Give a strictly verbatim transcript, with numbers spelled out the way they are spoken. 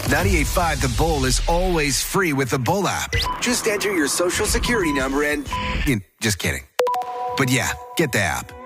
ninety-eight point five The Bull is always free with the Bull app. Just enter your social security number and... Just kidding. But yeah, get the app.